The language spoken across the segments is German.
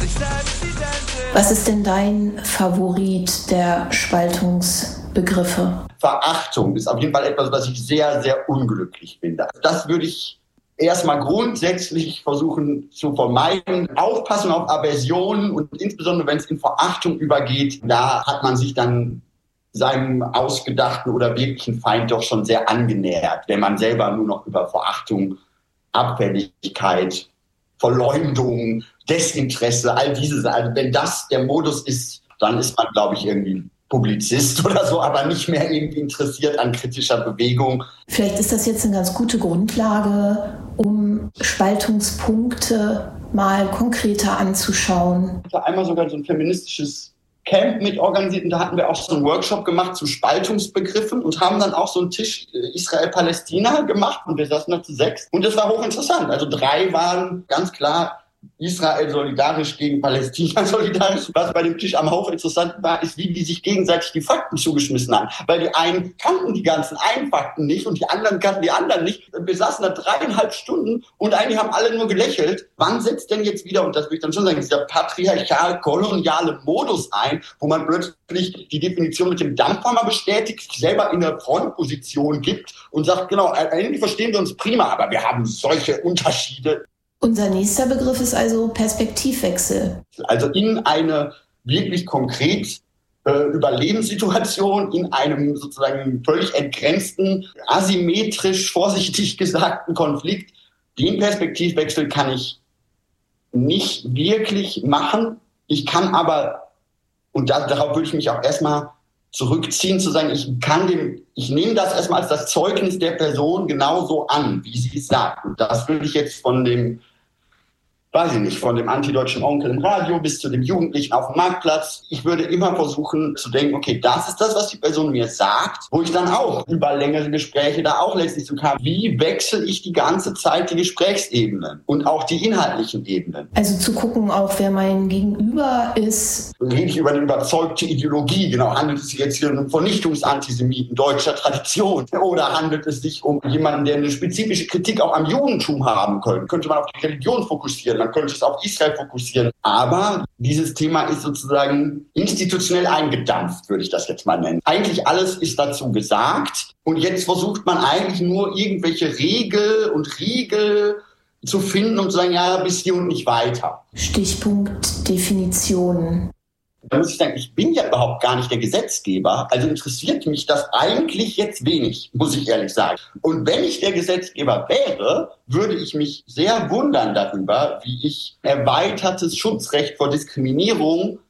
Was ist denn dein Favorit der Spaltungsbegriffe? Verachtung ist auf jeden Fall etwas, was ich sehr, sehr unglücklich finde. Das würde ich erstmal grundsätzlich versuchen zu vermeiden. Aufpassen auf Aversionen und insbesondere, wenn es in Verachtung übergeht, da hat man sich dann seinem ausgedachten oder wirklichen Feind doch schon sehr angenähert, wenn man selber nur noch über Verachtung, Abfälligkeit, Verleumdung, Desinteresse, all diese, also wenn das der Modus ist, dann ist man, glaube ich, irgendwie Publizist oder so, aber nicht mehr irgendwie interessiert an kritischer Bewegung. Vielleicht ist das jetzt eine ganz gute Grundlage, um Spaltungspunkte mal konkreter anzuschauen. Ich habe einmal sogar so ein feministisches Camp mit organisiert und da hatten wir auch so einen Workshop gemacht zu Spaltungsbegriffen und haben dann auch so einen Tisch Israel-Palästina gemacht und wir saßen da zu 6 und das war hochinteressant. Also 3 waren ganz klar Israel solidarisch gegen Palästina solidarisch. Was bei dem Tisch am hochinteressanten war, ist, wie die sich gegenseitig die Fakten zugeschmissen haben. Weil die einen kannten die ganzen einen Fakten nicht und die anderen kannten die anderen nicht. Wir saßen da 3,5 Stunden und eigentlich haben alle nur gelächelt. Wann setzt denn jetzt wieder, und das will ich dann schon sagen, dieser patriarchal-koloniale Modus ein, wo man plötzlich die Definition mit dem Dampfhammer bestätigt, sich selber in der Frontposition gibt und sagt, genau, eigentlich verstehen wir uns prima, aber wir haben solche Unterschiede. Unser nächster Begriff ist also Perspektivwechsel. Also in eine wirklich konkret Überlebenssituation, in einem sozusagen völlig entgrenzten, asymmetrisch, vorsichtig gesagten Konflikt, den Perspektivwechsel kann ich nicht wirklich machen. Ich kann aber, und darauf würde ich mich auch erstmal zurückziehen, zu sagen, ich nehme das erstmal als das Zeugnis der Person genauso an, wie sie es sagt. Und das würde ich jetzt von dem antideutschen Onkel im Radio bis zu dem Jugendlichen auf dem Marktplatz. Ich würde immer versuchen zu denken, okay, das ist das, was die Person mir sagt, wo ich dann auch über längere Gespräche da auch letztlich so kam, wie wechsle ich die ganze Zeit die Gesprächsebenen und auch die inhaltlichen Ebenen. Also zu gucken auch, wer mein Gegenüber ist. Rede ich über eine überzeugte Ideologie, genau, handelt es sich jetzt hier um einen Vernichtungsantisemiten deutscher Tradition oder handelt es sich um jemanden, der eine spezifische Kritik auch am Judentum haben könnte man auf die Religion fokussieren. Man könnte es auf Israel fokussieren. Aber dieses Thema ist sozusagen institutionell eingedampft, würde ich das jetzt mal nennen. Eigentlich alles ist dazu gesagt. Und jetzt versucht man eigentlich nur irgendwelche Regel und Riegel zu finden und zu sagen, ja, bis hier und nicht weiter. Stichpunkt Definitionen. Da muss ich sagen, ich bin ja überhaupt gar nicht der Gesetzgeber, also interessiert mich das eigentlich jetzt wenig, muss ich ehrlich sagen. Und wenn ich der Gesetzgeber wäre, würde ich mich sehr wundern darüber, wie ich erweitertes Schutzrecht vor Diskriminierung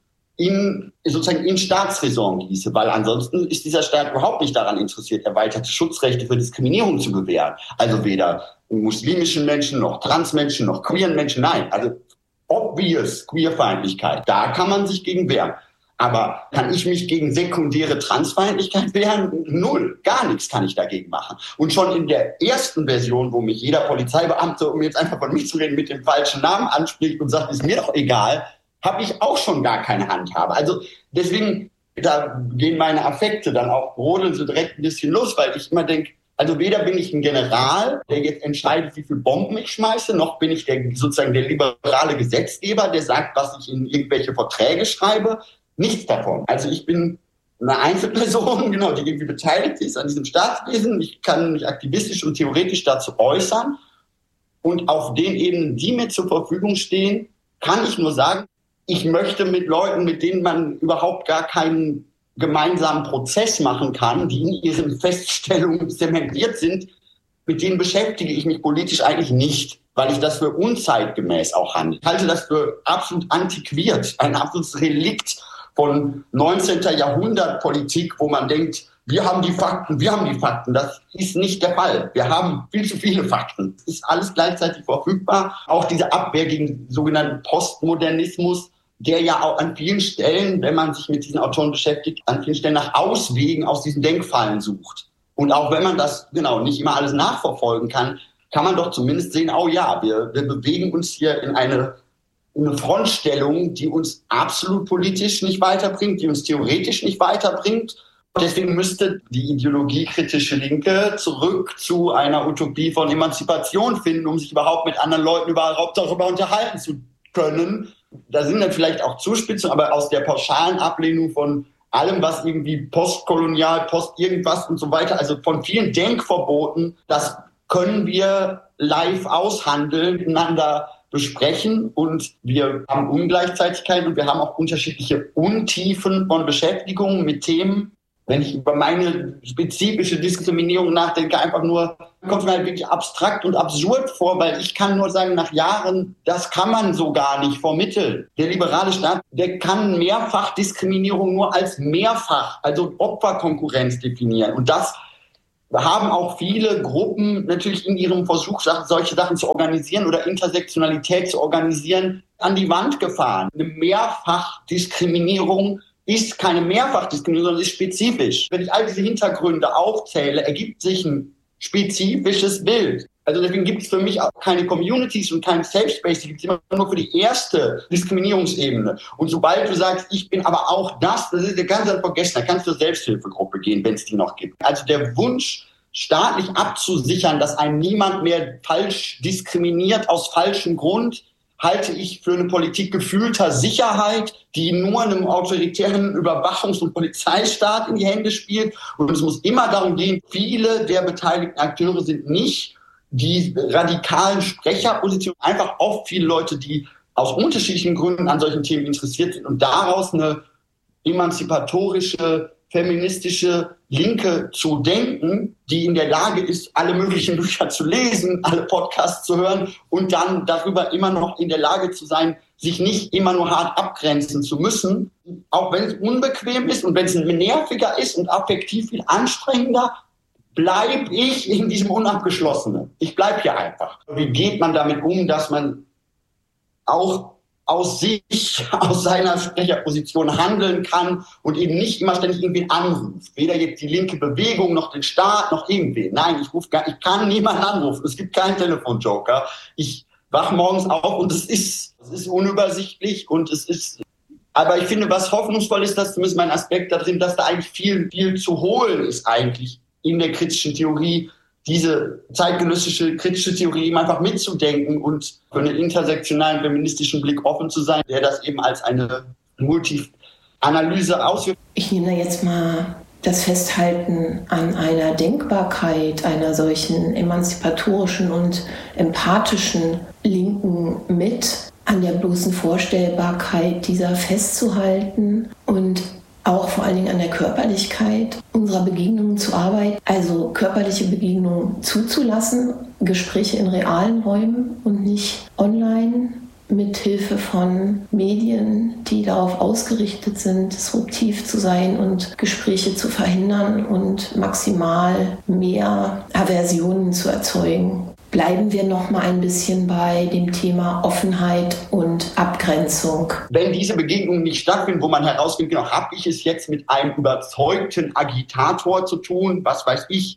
in Staatsräson gieße, weil ansonsten ist dieser Staat überhaupt nicht daran interessiert, erweiterte Schutzrechte für Diskriminierung zu gewähren. Also weder muslimischen Menschen, noch Transmenschen, noch queeren Menschen, nein, also obvious Queerfeindlichkeit, da kann man sich gegen wehren. Aber kann ich mich gegen sekundäre Transfeindlichkeit wehren? Null, gar nichts kann ich dagegen machen. Und schon in der ersten Version, wo mich jeder Polizeibeamte, um jetzt einfach von mich zu reden, mit dem falschen Namen anspricht und sagt, ist mir doch egal, habe ich auch schon gar keine Handhabe. Also deswegen, da gehen meine Affekte dann auch, brodeln so direkt ein bisschen los, weil ich immer denke, also weder bin ich ein General, der jetzt entscheidet, wie viele Bomben ich schmeiße, noch bin ich der liberale Gesetzgeber, der sagt, was ich in irgendwelche Verträge schreibe. Nichts davon. Also ich bin eine Einzelperson, genau, die irgendwie beteiligt ist an diesem Staatswesen. Ich kann mich aktivistisch und theoretisch dazu äußern. Und auf den Ebenen, die mir zur Verfügung stehen, kann ich nur sagen, ich möchte mit Leuten, mit denen man überhaupt gar keinen gemeinsamen Prozess machen kann, die in ihren Feststellungen zementiert sind, mit denen beschäftige ich mich politisch eigentlich nicht, weil ich das für unzeitgemäß auch halte. Ich halte das für absolut antiquiert, ein absolutes Relikt von 19. Jahrhundert Politik, wo man denkt, wir haben die Fakten. Das ist nicht der Fall. Wir haben viel zu viele Fakten. Es ist alles gleichzeitig verfügbar. Auch diese Abwehr gegen sogenannten Postmodernismus, der ja auch an vielen Stellen, wenn man sich mit diesen Autoren beschäftigt, an vielen Stellen nach Auswegen aus diesen Denkfallen sucht. Und auch wenn man das nicht immer alles nachverfolgen kann, kann man doch zumindest sehen, oh ja, wir bewegen uns hier in eine Frontstellung, die uns absolut politisch nicht weiterbringt, die uns theoretisch nicht weiterbringt. Deswegen müsste die ideologiekritische Linke zurück zu einer Utopie von Emanzipation finden, um sich überhaupt mit anderen Leuten darüber unterhalten zu können, Da sind dann vielleicht auch Zuspitzungen, aber aus der pauschalen Ablehnung von allem, was irgendwie postkolonial, post irgendwas und so weiter, also von vielen Denkverboten, das können wir live aushandeln, miteinander besprechen, und wir haben Ungleichzeitigkeit und wir haben auch unterschiedliche Untiefen von Beschäftigung mit Themen. Wenn ich über meine spezifische Diskriminierung nachdenke, einfach nur, kommt mir halt wirklich abstrakt und absurd vor, weil ich kann nur sagen, nach Jahren, das kann man so gar nicht vermitteln. Der liberale Staat, der kann Mehrfachdiskriminierung nur als Mehrfach, also Opferkonkurrenz definieren. Und das haben auch viele Gruppen natürlich in ihrem Versuch, solche Sachen zu organisieren oder Intersektionalität zu organisieren, an die Wand gefahren. Eine Mehrfachdiskriminierung ist keine Mehrfachdiskriminierung, sondern ist spezifisch. Wenn ich all diese Hintergründe aufzähle, ergibt sich ein spezifisches Bild. Also deswegen gibt es für mich auch keine Communities und keinen Safe Space, die gibt es immer nur für die erste Diskriminierungsebene. Und sobald du sagst, ich bin aber auch das ist der ganze vergessen, da kannst du zur Selbsthilfegruppe gehen, wenn es die noch gibt. Also der Wunsch, staatlich abzusichern, dass einen niemand mehr falsch diskriminiert aus falschem Grund, halte ich für eine Politik gefühlter Sicherheit, die nur einem autoritären Überwachungs- und Polizeistaat in die Hände spielt. Und es muss immer darum gehen, viele der beteiligten Akteure sind nicht die radikalen Sprecherpositionen, einfach oft viele Leute, die aus unterschiedlichen Gründen an solchen Themen interessiert sind und daraus eine emanzipatorische, feministische Linke zu denken, die in der Lage ist, alle möglichen Bücher zu lesen, alle Podcasts zu hören und dann darüber immer noch in der Lage zu sein, sich nicht immer nur hart abgrenzen zu müssen, auch wenn es unbequem ist und wenn es nerviger ist und affektiv viel anstrengender, bleibe ich in diesem Unabgeschlossenen. Ich bleibe hier einfach. Wie geht man damit um, dass man auch aus sich, aus seiner Sprecherposition handeln kann und eben nicht immer ständig irgendwen anruft. Weder jetzt die linke Bewegung, noch den Staat, noch irgendwen. Nein, ich kann niemanden anrufen. Es gibt keinen Telefonjoker. Ich wach morgens auf und es ist unübersichtlich und aber ich finde, was hoffnungsvoll ist, dass zumindest mein Aspekt da drin, dass da eigentlich viel, viel zu holen ist eigentlich in der kritischen Theorie, diese zeitgenössische kritische Theorie eben einfach mitzudenken und für einen intersektionalen feministischen Blick offen zu sein, der das eben als eine Multi-Analyse ausführt. Ich nehme da jetzt mal das Festhalten an einer Denkbarkeit einer solchen emanzipatorischen und empathischen Linken mit, an der bloßen Vorstellbarkeit dieser festzuhalten und auch vor allen Dingen an der Körperlichkeit unserer Begegnungen zu arbeiten, also körperliche Begegnungen zuzulassen, Gespräche in realen Räumen und nicht online mit Hilfe von Medien, die darauf ausgerichtet sind, disruptiv zu sein und Gespräche zu verhindern und maximal mehr Aversionen zu erzeugen. Bleiben wir noch mal ein bisschen bei dem Thema Offenheit und Abgrenzung. Wenn diese Begegnungen nicht stattfinden, wo man herausfindet, genau, habe ich es jetzt mit einem überzeugten Agitator zu tun, was weiß ich,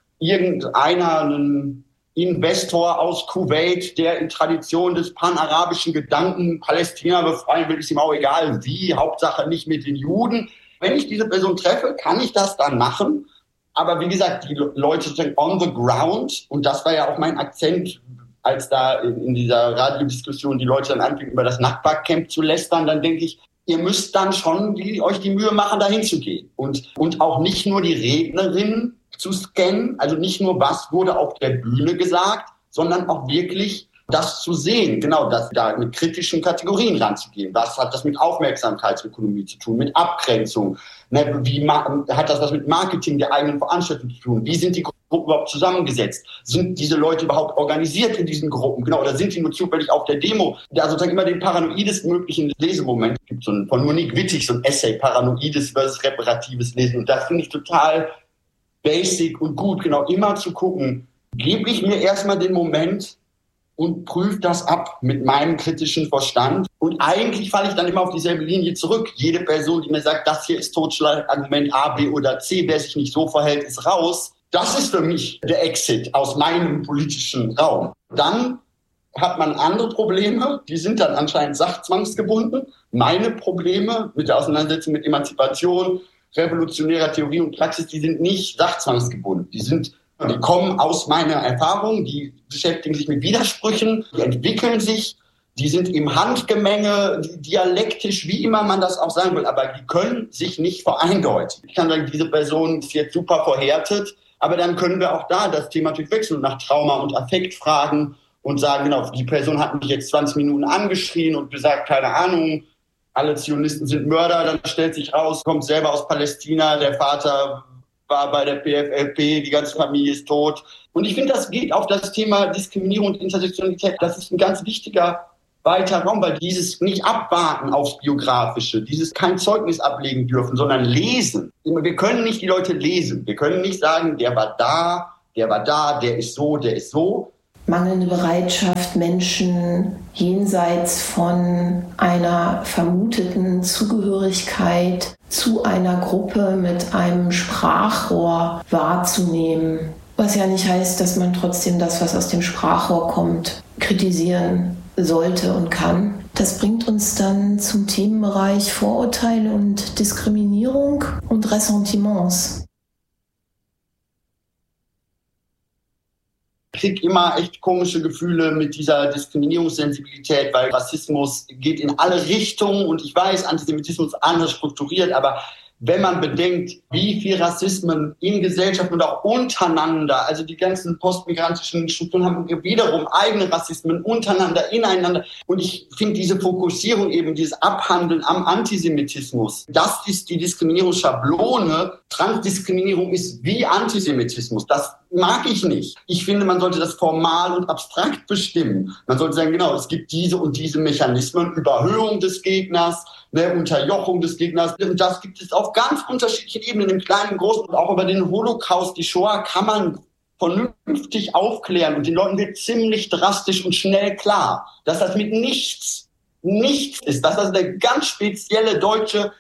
ein Investor aus Kuwait, der in Tradition des panarabischen Gedanken Palästina befreien will, ist ihm auch egal wie, Hauptsache nicht mit den Juden. Wenn ich diese Person treffe, kann ich das dann machen. Aber wie gesagt, die Leute sind on the ground und das war ja auch mein Akzent, als da in dieser Radiodiskussion die Leute dann anfingen, über das Nakba-Camp zu lästern, dann denke ich, ihr müsst dann schon euch die Mühe machen, dahin zu gehen. Und auch nicht nur die Rednerin zu scannen, also nicht nur, was wurde auf der Bühne gesagt, sondern auch wirklich das zu sehen, genau, da mit kritischen Kategorien ranzugehen. Was hat das mit Aufmerksamkeitsökonomie zu tun, mit Abgrenzung? Wie hat das was mit Marketing der eigenen Veranstaltung zu tun? Wie sind die Gruppen überhaupt zusammengesetzt? Sind diese Leute überhaupt organisiert in diesen Gruppen? Genau, oder sind die nur zufällig auf der Demo? Da sozusagen immer den paranoidesten möglichen Lesemoment. Es gibt von Monique Wittig so ein Essay, paranoides versus reparatives Lesen. Und das finde ich total basic und gut, genau, immer zu gucken, gebe ich mir erstmal den Moment und prüfe das ab mit meinem kritischen Verstand. Und eigentlich falle ich dann immer auf dieselbe Linie zurück. Jede Person, die mir sagt, das hier ist Totschlagargument A, B oder C, wer sich nicht so verhält, ist raus. Das ist für mich der Exit aus meinem politischen Raum. Dann hat man andere Probleme, die sind dann anscheinend sachzwangsgebunden. Meine Probleme mit der Auseinandersetzung mit Emanzipation, revolutionärer Theorie und Praxis, die sind nicht sachzwangsgebunden. Die kommen aus meiner Erfahrung, die beschäftigen sich mit Widersprüchen, die entwickeln sich die sind im Handgemenge, dialektisch, wie immer man das auch sagen will, aber die können sich nicht vereindeutigen. Ich kann sagen, diese Person ist jetzt super verhärtet, aber dann können wir auch da das Thema natürlich wechseln und nach Trauma und Affekt fragen und sagen, genau, die Person hat mich jetzt 20 Minuten angeschrien und gesagt, keine Ahnung, alle Zionisten sind Mörder, dann stellt sich raus, kommt selber aus Palästina, der Vater war bei der PFLP, die ganze Familie ist tot. Und ich finde, das geht auf das Thema Diskriminierung und Intersektionalität. Das ist ein ganz wichtiger weiter Raum, weil dieses nicht abwarten aufs Biografische, dieses kein Zeugnis ablegen dürfen, sondern lesen. Wir können nicht die Leute lesen. Wir können nicht sagen, der war da, der ist so, der ist so. Mangelnde Bereitschaft, Menschen jenseits von einer vermuteten Zugehörigkeit zu einer Gruppe mit einem Sprachrohr wahrzunehmen. Was ja nicht heißt, dass man trotzdem das, was aus dem Sprachrohr kommt, kritisieren sollte und kann. Das bringt uns dann zum Themenbereich Vorurteile und Diskriminierung und Ressentiments. Ich kriege immer echt komische Gefühle mit dieser Diskriminierungssensibilität, weil Rassismus geht in alle Richtungen und ich weiß, Antisemitismus ist anders strukturiert, aber wenn man bedenkt, wie viel Rassismen in Gesellschaft und auch untereinander, also die ganzen postmigrantischen Strukturen haben wiederum eigene Rassismen untereinander, ineinander. Und ich finde diese Fokussierung eben, dieses Abhandeln am Antisemitismus, das ist die Diskriminierungsschablone. Transdiskriminierung ist wie Antisemitismus. Das mag ich nicht. Ich finde, man sollte das formal und abstrakt bestimmen. Man sollte sagen, genau, es gibt diese und diese Mechanismen, Überhöhung des Gegners, Unterjochung des Gegners. Und das gibt es auf ganz unterschiedlichen Ebenen, im Kleinen, im Großen. Und auch über den Holocaust, die Shoah, kann man vernünftig aufklären. Und den Leuten wird ziemlich drastisch und schnell klar, dass das mit nichts ist. Dass das eine ganz spezielle deutsche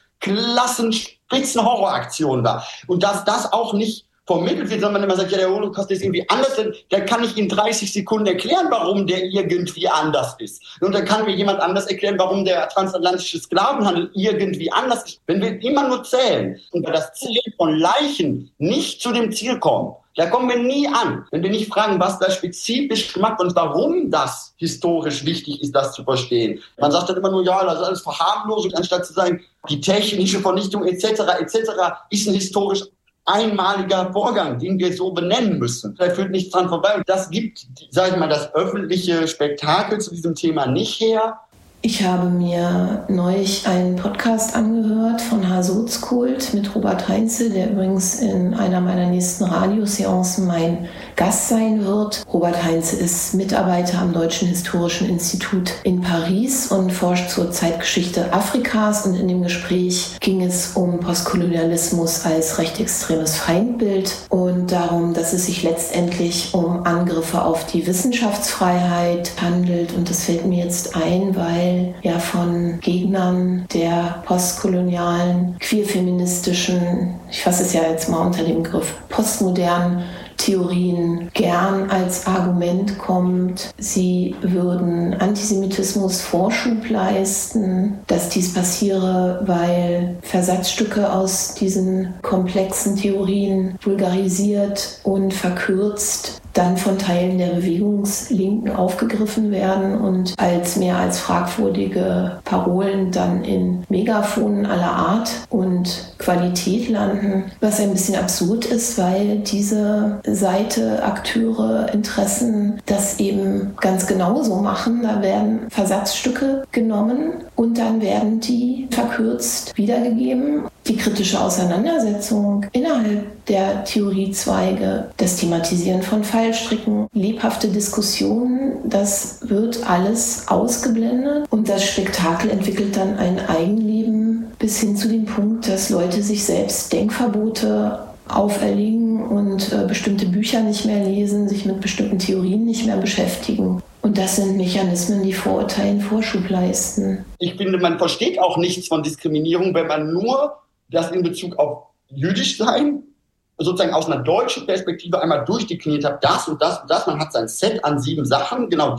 Klassenspitzenhorroraktion war. Und dass das auch nicht vermittelt wird, sondern man immer sagt, ja, der Holocaust ist irgendwie anders, dann kann ich in 30 Sekunden erklären, warum der irgendwie anders ist. Und dann kann mir jemand anders erklären, warum der transatlantische Sklavenhandel irgendwie anders ist. Wenn wir immer nur zählen und bei das Zählen von Leichen nicht zu dem Ziel kommen, da kommen wir nie an, wenn wir nicht fragen, was da spezifisch gemacht wird und warum das historisch wichtig ist, das zu verstehen. Man sagt dann immer nur, ja, das ist alles verharmlosend, anstatt zu sagen, die technische Vernichtung etc. ist ein historisch einmaliger Vorgang, den wir so benennen müssen. Da führt nichts dran vorbei. Das gibt, sage ich mal, das öffentliche Spektakel zu diesem Thema nicht her. Ich habe mir neulich einen Podcast angehört von Hasotskult mit Robert Heinze, der übrigens in einer meiner nächsten Radioseancen mein Gast sein wird. Robert Heinze ist Mitarbeiter am Deutschen Historischen Institut in Paris und forscht zur Zeitgeschichte Afrikas. Und in dem Gespräch ging es um Postkolonialismus als rechtsextremes Feindbild und darum, dass es sich letztendlich um Angriffe auf die Wissenschaftsfreiheit handelt. Und das fällt mir jetzt ein, weil ja von Gegnern der postkolonialen, queerfeministischen, ich fasse es ja jetzt mal unter dem Begriff postmodernen Theorien gern als Argument kommt, sie würden Antisemitismus Vorschub leisten, dass dies passiere, weil Versatzstücke aus diesen komplexen Theorien vulgarisiert und verkürzt dann von Teilen der Bewegungslinken aufgegriffen werden und als mehr als fragwürdige Parolen dann in Megafonen aller Art und Qualität landen, was ein bisschen absurd ist, weil diese Seite, Akteure, Interessen das eben ganz genauso machen. Da werden Versatzstücke genommen und dann werden die verkürzt wiedergegeben. Die kritische Auseinandersetzung innerhalb der Theoriezweige, das Thematisieren von Fallstricken, lebhafte Diskussionen, das wird alles ausgeblendet und das Spektakel entwickelt dann ein Eigenleben bis hin zu dem Punkt, dass Leute sich selbst Denkverbote auferlegen und bestimmte Bücher nicht mehr lesen, sich mit bestimmten Theorien nicht mehr beschäftigen. Und das sind Mechanismen, die Vorurteilen Vorschub leisten. Ich finde, man versteht auch nichts von Diskriminierung, wenn man nur das in Bezug auf jüdisch sein, sozusagen aus einer deutschen Perspektive einmal durchdekliniert hat, das und das und das. Man hat sein Set an 7 Sachen, genau,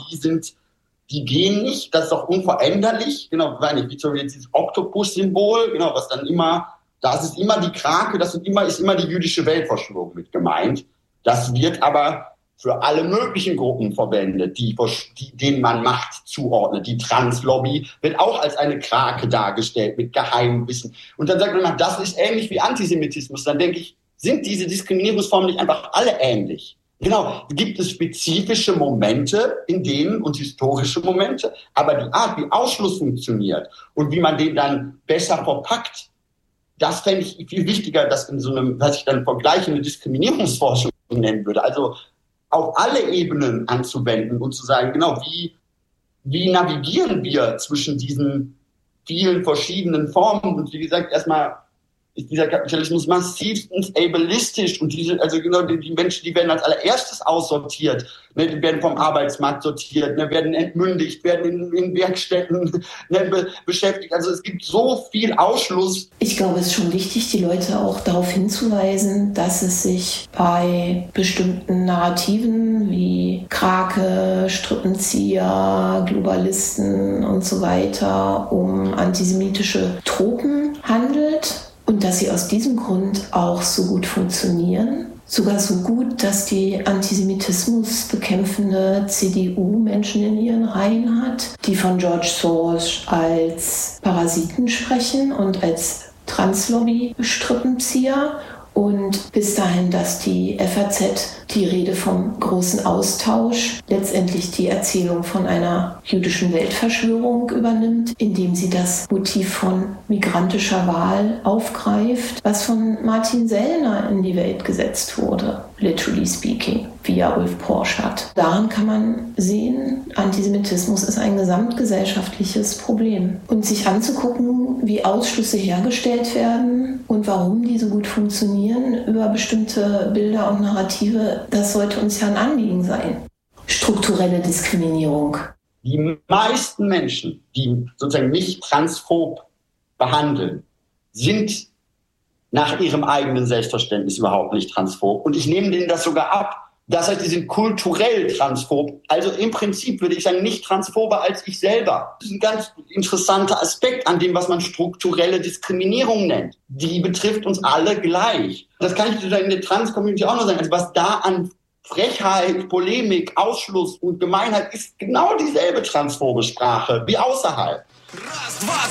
die gehen nicht, das ist doch unveränderlich, genau, wie zum Beispiel dieses Oktopus-Symbol, genau, was dann immer, das ist immer die Krake, ist immer die jüdische Weltverschwörung mit gemeint. Das wird aber für alle möglichen Gruppen verwendet, denen man Macht zuordnet. Die Translobby wird auch als eine Krake dargestellt mit Geheimwissen. Und dann sagt man, das ist ähnlich wie Antisemitismus. Dann denke ich, sind diese Diskriminierungsformen nicht einfach alle ähnlich? Genau, gibt es spezifische Momente in denen und historische Momente, aber die Art, wie Ausschluss funktioniert und wie man den dann besser verpackt, das fände ich viel wichtiger, das in so einem, was ich dann vergleichende Diskriminierungsforschung nennen würde. Also auf alle Ebenen anzuwenden und zu sagen, genau, wie navigieren wir zwischen diesen vielen verschiedenen Formen? Und wie gesagt, erstmal ist dieser Kapitalismus massivstens ableistisch und die Menschen, die werden als allererstes aussortiert, ne, die werden vom Arbeitsmarkt sortiert, ne, werden entmündigt, werden in Werkstätten beschäftigt. Also es gibt so viel Ausschluss. Ich glaube, es ist schon wichtig, die Leute auch darauf hinzuweisen, dass es sich bei bestimmten Narrativen wie Krake, Strippenzieher, Globalisten und so weiter um antisemitische Tropen handelt. Und dass sie aus diesem Grund auch so gut funktionieren. Sogar so gut, dass die Antisemitismus bekämpfende CDU Menschen in ihren Reihen hat, die von George Soros als Parasiten sprechen und als Translobby-Strippenzieher. Und bis dahin, dass die FAZ die Rede vom großen Austausch, letztendlich die Erzählung von einer jüdischen Weltverschwörung übernimmt, indem sie das Motiv von migrantischer Wahl aufgreift, was von Martin Sellner in die Welt gesetzt wurde, literally speaking, via Ulf Porschat. Daran kann man sehen, Antisemitismus ist ein gesamtgesellschaftliches Problem. Und sich anzugucken, wie Ausschlüsse hergestellt werden und warum die so gut funktionieren über bestimmte Bilder und Narrative, das sollte uns ja ein Anliegen sein. Strukturelle Diskriminierung. Die meisten Menschen, die sozusagen nicht transphob behandeln, sind nach ihrem eigenen Selbstverständnis überhaupt nicht transphob. Und ich nehme denen das sogar ab. Das heißt, die sind kulturell transphob. Also im Prinzip würde ich sagen, nicht transphober als ich selber. Das ist ein ganz interessanter Aspekt an dem, was man strukturelle Diskriminierung nennt. Die betrifft uns alle gleich. Das kann ich in der Trans-Community auch noch sagen. Also was da an Frechheit, Polemik, Ausschluss und Gemeinheit ist genau dieselbe transphobe Sprache wie außerhalb. Раз, два,